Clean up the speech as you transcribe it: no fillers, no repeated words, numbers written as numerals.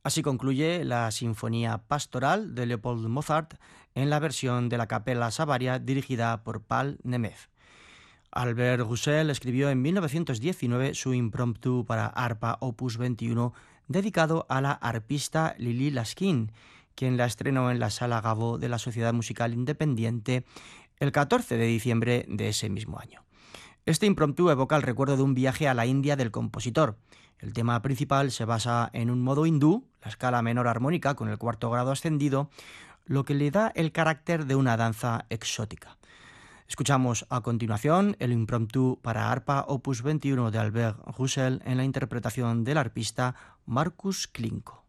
Así concluye la Sinfonía Pastoral de Leopold Mozart en la versión de la Capella Savaria dirigida por Paul Nemeth. Albert Roussel escribió en 1919 su impromptu para arpa opus 21 dedicado a la arpista Lili Laskin, quien la estrenó en la Sala Gaveau de la Sociedad Musical Independiente el 14 de diciembre de ese mismo año. Este impromptu evoca el recuerdo de un viaje a la India del compositor. El tema principal se basa en un modo hindú, la escala menor armónica con el cuarto grado ascendido, lo que le da el carácter de una danza exótica. Escuchamos a continuación el impromptu para arpa opus 21 de Albert Roussel en la interpretación del arpista Markus Klinko.